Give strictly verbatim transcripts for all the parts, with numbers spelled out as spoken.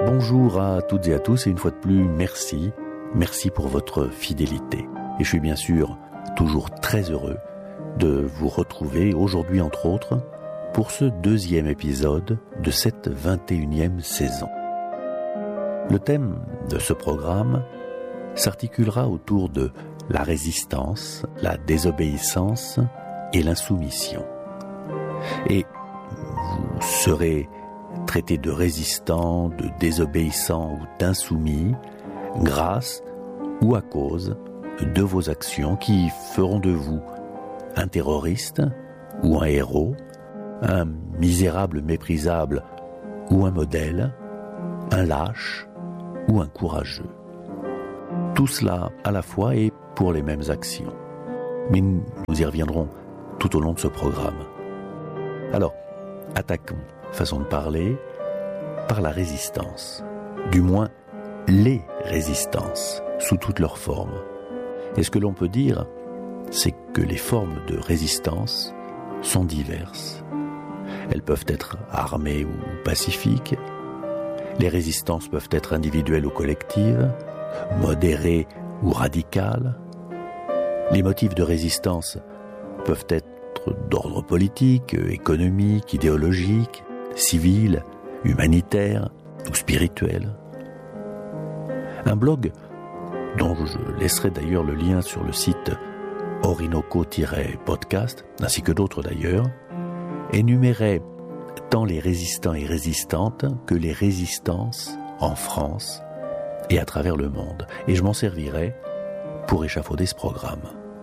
Bonjour à toutes et à tous et une fois de plus, merci. Merci pour votre fidélité. Et je suis bien sûr toujours très heureux de vous retrouver aujourd'hui entre autres pour ce deuxième épisode de cette vingt et unième saison. Le thème de ce programme s'articulera autour de la résistance, la désobéissance et l'insoumission. Et vous serez traité de résistant, de désobéissant ou d'insoumis grâce ou à cause de vos actions qui feront de vous un terroriste ou un héros, un misérable méprisable ou un modèle, un lâche ou un courageux. Tout cela à la fois et pour les mêmes actions. Mais nous y reviendrons tout au long de ce programme. Alors, attaquons, façon de parler, par la résistance. Du moins, les résistances, sous toutes leurs formes. Et ce que l'on peut dire, c'est que les formes de résistance sont diverses. Elles peuvent être armées ou pacifiques. Les résistances peuvent être individuelles ou collectives, modérées ou radicales. Les motifs de résistance peuvent être d'ordre politique, économique, idéologique, civil, humanitaire ou spirituel. Un blog, dont je laisserai d'ailleurs le lien sur le site Orinoco-podcast, ainsi que d'autres d'ailleurs, énumérait tant les résistants et résistantes que les résistances en France et à travers le monde. Et je m'en servirai pour échafauder ce programme.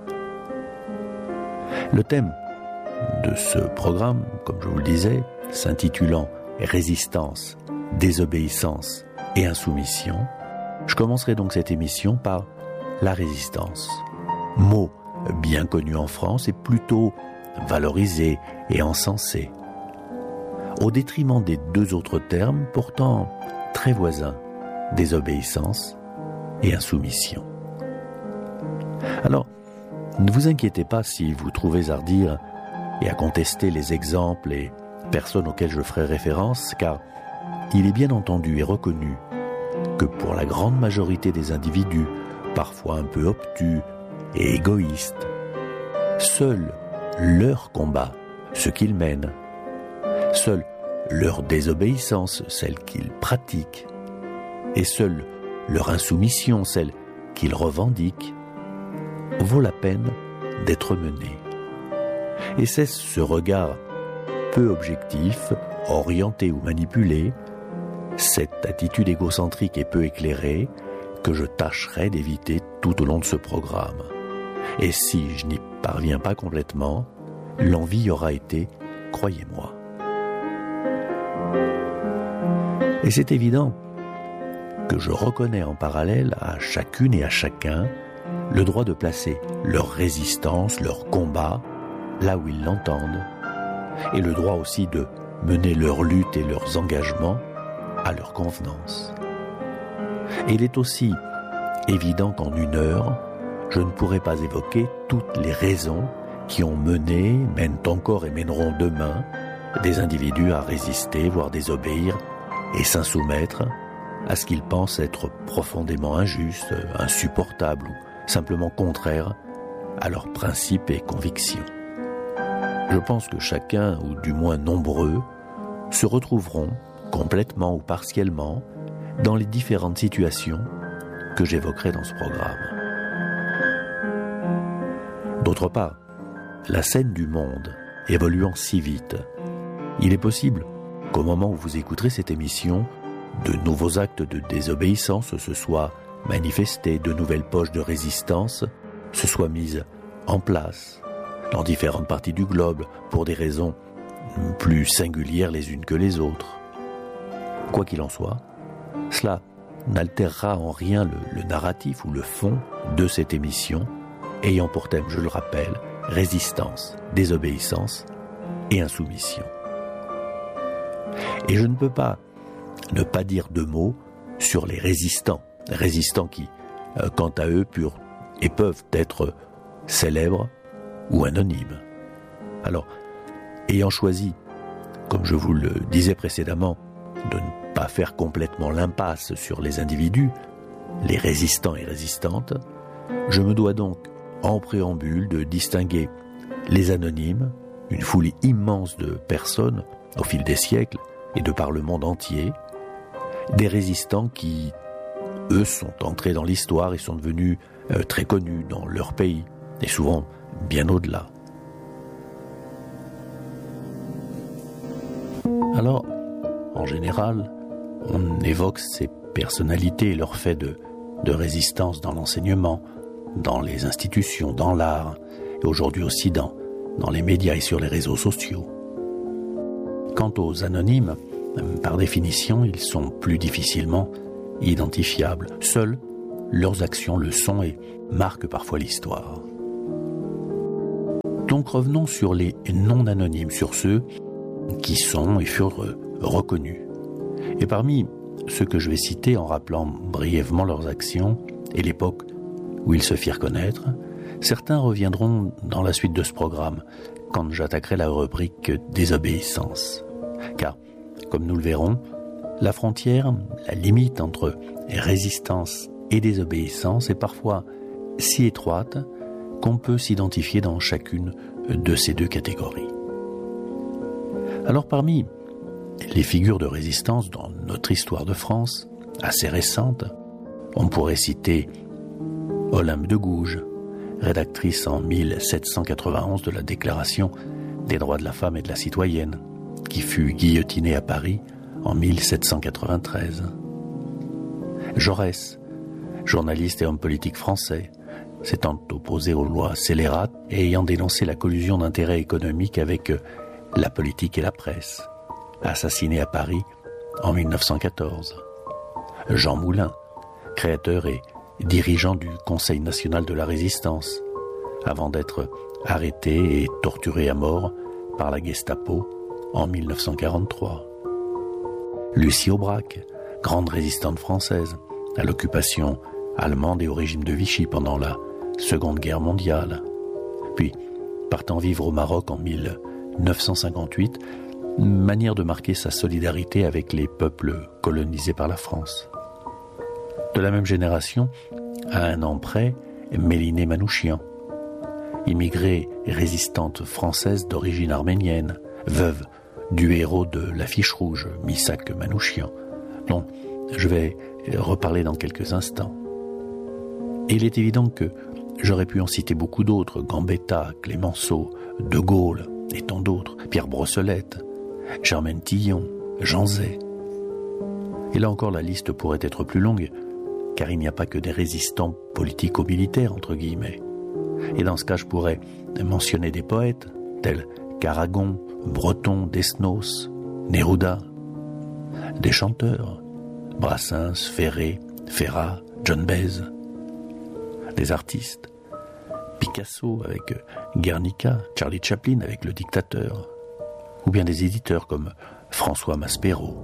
Le thème de ce programme, comme je vous le disais, s'intitulant « Résistance, désobéissance et insoumission », je commencerai donc cette émission par la résistance. Mot bien connu en France et plutôt valorisé et encensé, au détriment des deux autres termes pourtant très voisins, désobéissance et insoumission. Alors, ne vous inquiétez pas si vous trouvez à redire et à contester les exemples et personnes auxquelles je ferai référence, car il est bien entendu et reconnu que pour la grande majorité des individus, parfois un peu obtus et égoïstes, seul leur combat, ce qu'ils mènent, seule leur désobéissance, celle qu'ils pratiquent, et seule leur insoumission, celle qu'ils revendiquent, vaut la peine d'être menée. Et c'est ce regard peu objectif, orienté ou manipulé, cette attitude égocentrique et peu éclairée que je tâcherai d'éviter tout au long de ce programme. Et si je n'y parviens pas complètement, l'envie y aura été, croyez-moi. Et c'est évident que je reconnais en parallèle à chacune et à chacun le droit de placer leur résistance, leur combat, là où ils l'entendent, et le droit aussi de mener leur lutte et leurs engagements à leur convenance. Et il est aussi évident qu'en une heure, je ne pourrai pas évoquer toutes les raisons qui ont mené, mènent encore et mèneront demain des individus à résister, voire désobéir et s'insoumettre à ce qu'ils pensent être profondément injuste, insupportable ou simplement contraire à leurs principes et convictions. Je pense que chacun, ou du moins nombreux, se retrouveront complètement ou partiellement dans les différentes situations que j'évoquerai dans ce programme. D'autre part, la scène du monde évoluant si vite, il est possible qu'au moment où vous écouterez cette émission, de nouveaux actes de désobéissance se soient manifestés, de nouvelles poches de résistance se soient mises en place dans différentes parties du globe pour des raisons plus singulières les unes que les autres. Quoi qu'il en soit, cela n'altérera en rien le, le narratif ou le fond de cette émission, ayant pour thème, je le rappelle, résistance, désobéissance et insoumission. Et je ne peux pas ne pas dire deux mots sur les résistants, résistants qui, euh, quant à eux, purent et peuvent être célèbres ou anonymes. Alors, ayant choisi, comme je vous le disais précédemment, de ne pas faire complètement l'impasse sur les individus, les résistants et résistantes, je me dois donc, en préambule, de distinguer les anonymes, une foule immense de personnes au fil des siècles et de par le monde entier, des résistants qui, eux, sont entrés dans l'histoire et sont devenus euh, très connus dans leur pays, et souvent bien au-delà. Alors, en général, on évoque ces personnalités et leurs faits de, de résistance dans l'enseignement, dans les institutions, dans l'art, et aujourd'hui aussi dans, dans les médias et sur les réseaux sociaux. Quant aux anonymes, par définition, ils sont plus difficilement identifiables. Seules leurs actions le sont et marquent parfois l'histoire. Donc revenons sur les non-anonymes, sur ceux qui sont et furent reconnus. Et parmi ceux que je vais citer en rappelant brièvement leurs actions et l'époque où ils se firent connaître, certains reviendront dans la suite de ce programme, quand j'attaquerai la rubrique désobéissance. Car, comme nous le verrons, la frontière, la limite entre résistance et désobéissance est parfois si étroite qu'on peut s'identifier dans chacune de ces deux catégories. Alors parmi les figures de résistance dans notre histoire de France, assez récente, on pourrait citer Olympe de Gouges, rédactrice en mille sept cent quatre-vingt-onze de la Déclaration des droits de la femme et de la citoyenne, qui fut guillotinée à Paris en mille sept cent quatre-vingt-treize. Jaurès, journaliste et homme politique français, s'étant opposé aux lois scélérates et ayant dénoncé la collusion d'intérêts économiques avec la politique et la presse, assassiné à Paris en mille neuf cent quatorze. Jean Moulin, créateur et dirigeant du Conseil national de la résistance, avant d'être arrêté et torturé à mort par la Gestapo en mille neuf cent quarante-trois. Lucie Aubrac, grande résistante française à l'occupation allemande et au régime de Vichy pendant la Seconde Guerre mondiale. Puis, partant vivre au Maroc en mille neuf cent cinquante-huit, manière de marquer sa solidarité avec les peuples colonisés par la France. De la même génération, à un an près, Mélinée Manouchian, immigrée et résistante française d'origine arménienne, veuve du héros de l'Affiche rouge, Missak Manouchian, dont je vais reparler dans quelques instants. Et il est évident que j'aurais pu en citer beaucoup d'autres, Gambetta, Clémenceau, De Gaulle et tant d'autres, Pierre Brossolette, Germaine Tillon, Jean Zay. Et là encore, la liste pourrait être plus longue, car il n'y a pas que des résistants politico-militaires, entre guillemets. Et dans ce cas, je pourrais mentionner des poètes, tels qu'Aragon, Breton, Desnos, Neruda, des chanteurs, Brassens, Ferré, Ferrat, John Baez, des artistes, Picasso avec Guernica, Charlie Chaplin avec Le Dictateur, ou bien des éditeurs comme François Maspero.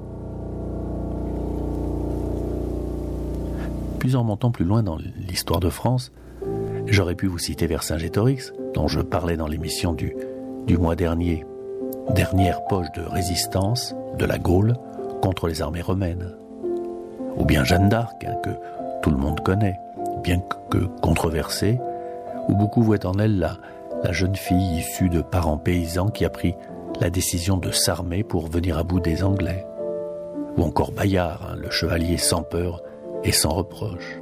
Puis en montant plus loin dans l'histoire de France, j'aurais pu vous citer Vercingétorix, dont je parlais dans l'émission du, du mois dernier, dernière poche de résistance de la Gaule contre les armées romaines. Ou bien Jeanne d'Arc, hein, que tout le monde connaît, bien que controversée, où beaucoup voient en elle la, la jeune fille issue de parents paysans qui a pris la décision de s'armer pour venir à bout des Anglais. Ou encore Bayard, hein, le chevalier sans peur et sans reproche.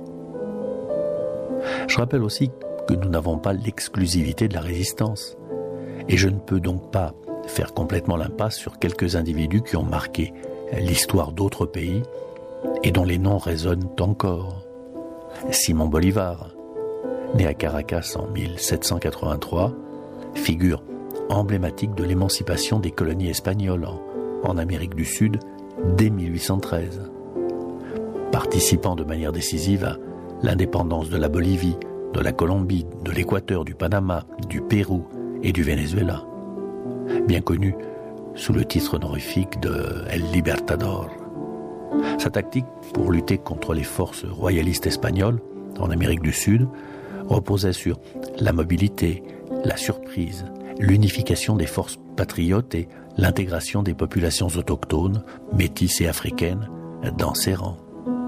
Je rappelle aussi que nous n'avons pas l'exclusivité de la résistance, et je ne peux donc pas faire complètement l'impasse sur quelques individus qui ont marqué l'histoire d'autres pays et dont les noms résonnent encore. Simon Bolivar, né à Caracas en mille sept cent quatre-vingt-trois, figure emblématique de l'émancipation des colonies espagnoles en, en Amérique du Sud dès mille huit cent treize. Participant de manière décisive à l'indépendance de la Bolivie, de la Colombie, de l'Équateur, du Panama, du Pérou et du Venezuela, bien connu sous le titre honorifique de El Libertador. Sa tactique pour lutter contre les forces royalistes espagnoles en Amérique du Sud reposait sur la mobilité, la surprise, l'unification des forces patriotes et l'intégration des populations autochtones, métisses et africaines dans ses rangs.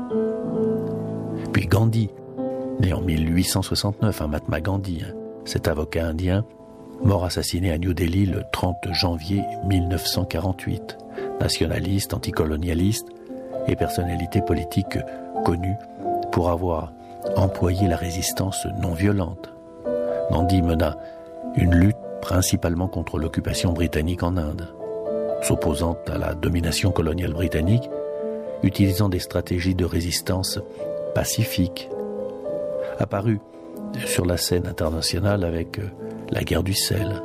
Puis Gandhi, né en mille huit cent soixante-neuf, un Mahatma Gandhi, cet avocat indien, mort assassiné à New Delhi le trente janvier mille neuf cent quarante-huit, nationaliste, anticolonialiste et personnalité politique connue pour avoir employé la résistance non violente. Gandhi mena une lutte principalement contre l'occupation britannique en Inde, s'opposant à la domination coloniale britannique, utilisant des stratégies de résistance pacifique, apparu sur la scène internationale avec la guerre du sel.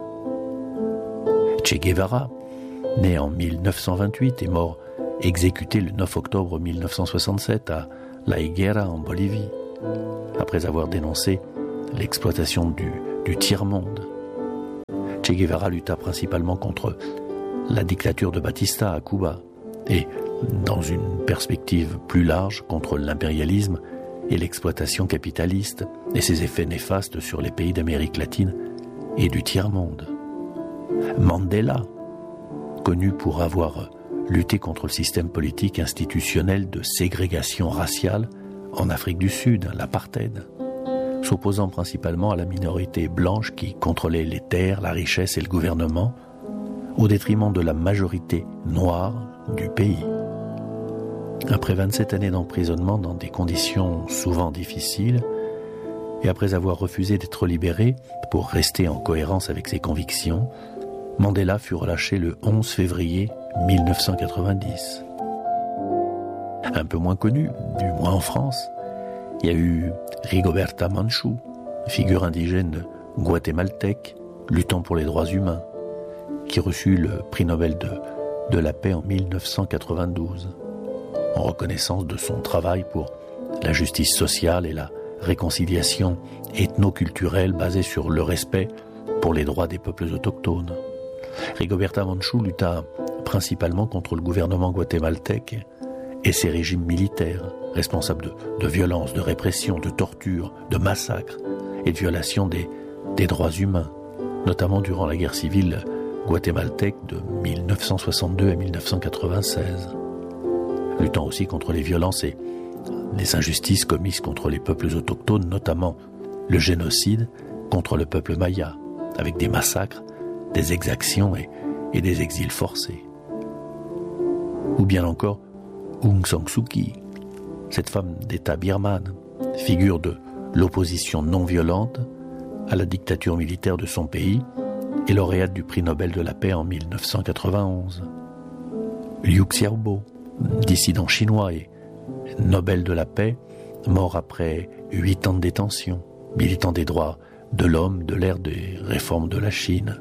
Che Guevara, né en mille neuf cent vingt-huit et mort exécuté le neuf octobre mille neuf cent soixante-sept à La Higuera en Bolivie, après avoir dénoncé l'exploitation du, du tiers-monde. Che Guevara lutta principalement contre la dictature de Batista à Cuba et, dans une perspective plus large, contre l'impérialisme et l'exploitation capitaliste et ses effets néfastes sur les pays d'Amérique latine et du tiers-monde. Mandela, connu pour avoir lutté contre le système politique institutionnel de ségrégation raciale en Afrique du Sud, l'apartheid, s'opposant principalement à la minorité blanche qui contrôlait les terres, la richesse et le gouvernement, au détriment de la majorité noire du pays. Après vingt-sept années d'emprisonnement dans des conditions souvent difficiles, et après avoir refusé d'être libéré pour rester en cohérence avec ses convictions, Mandela fut relâché le onze février mille neuf cent quatre-vingt-dix. Un peu moins connu, du moins en France, il y a eu Rigoberta Menchú, figure indigène guatémaltèque luttant pour les droits humains, qui reçut le prix Nobel de, de la paix en mille neuf cent quatre-vingt-douze, en reconnaissance de son travail pour la justice sociale et la réconciliation ethno-culturelle basée sur le respect pour les droits des peuples autochtones. Rigoberta Menchú lutta principalement contre le gouvernement guatémaltèque et ses régimes militaires, responsables de, de violences, de répression, de torture, de massacres et de violations des, des droits humains, notamment durant la guerre civile guatémaltèque de mille neuf cent soixante-deux à mille neuf cent quatre-vingt-seize, luttant aussi contre les violences et les injustices commises contre les peuples autochtones, notamment le génocide contre le peuple maya, avec des massacres, des exactions et, et des exils forcés. Ou bien encore Aung San Suu Kyi, cette femme d'État birmane, figure de l'opposition non violente à la dictature militaire de son pays et lauréate du prix Nobel de la paix en mille neuf cent quatre-vingt-onze. Liu Xiaobo, dissident chinois et Nobel de la paix, mort après huit ans de détention, militant des droits de l'homme de l'ère des réformes de la Chine.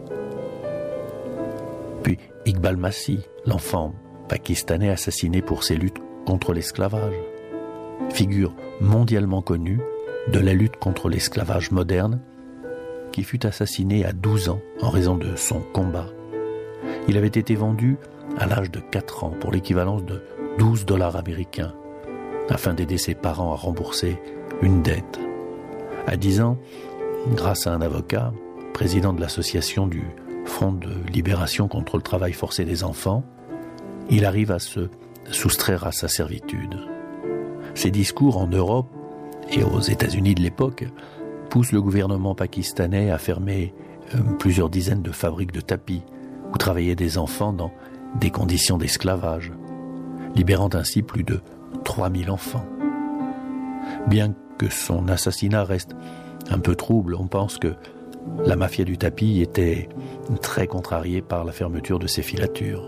Puis Iqbal Masih, l'enfant pakistanais assassiné pour ses luttes contre l'esclavage, figure mondialement connue de la lutte contre l'esclavage moderne, qui fut assassiné à douze ans en raison de son combat. Il avait été vendu à l'âge de quatre ans pour l'équivalence de douze dollars américains, afin d'aider ses parents à rembourser une dette. À dix ans, grâce à un avocat, président de l'association du Front de libération contre le travail forcé des enfants, il arrive à se soustraire à sa servitude. Ses discours en Europe et aux États-Unis de l'époque poussent le gouvernement pakistanais à fermer euh, plusieurs dizaines de fabriques de tapis où travaillaient des enfants dans des conditions d'esclavage, libérant ainsi plus de trois mille enfants. Bien que son assassinat reste un peu trouble, on pense que la mafia du tapis était très contrariée par la fermeture de ses filatures.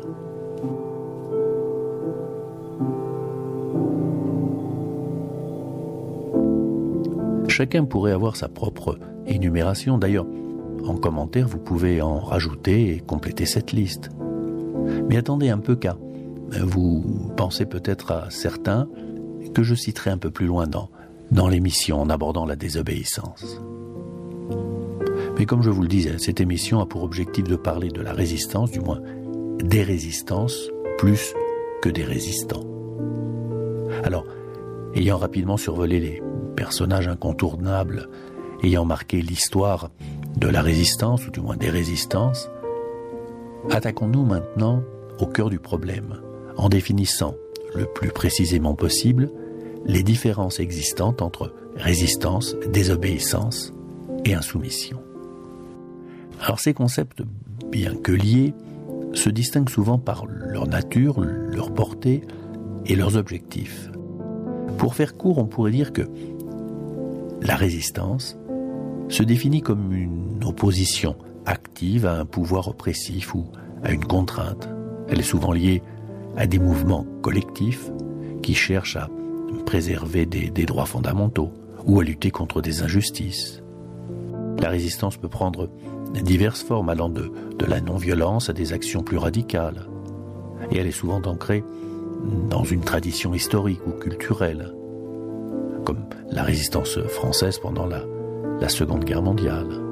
Chacun pourrait avoir sa propre énumération. D'ailleurs, en commentaire, vous pouvez en rajouter et compléter cette liste. Mais attendez un peu car vous pensez peut-être à certains que je citerai un peu plus loin dans, dans l'émission en abordant la désobéissance. Mais comme je vous le disais, cette émission a pour objectif de parler de la résistance, du moins des résistances, plus que des résistants. Alors, ayant rapidement survolé les personnages incontournables ayant marqué l'histoire de la résistance, ou du moins des résistances, attaquons-nous maintenant au cœur du problème, en définissant le plus précisément possible les différences existantes entre résistance, désobéissance et insoumission. Alors ces concepts, bien que liés, se distinguent souvent par leur nature, leur portée et leurs objectifs. Pour faire court, on pourrait dire que la résistance se définit comme une opposition active à un pouvoir oppressif ou à une contrainte. Elle est souvent liée à des mouvements collectifs qui cherchent à préserver des, des droits fondamentaux ou à lutter contre des injustices. La résistance peut prendre diverses formes allant de, de la non-violence à des actions plus radicales. Et elle est souvent ancrée dans une tradition historique ou culturelle, comme la résistance française pendant la, la Seconde Guerre mondiale.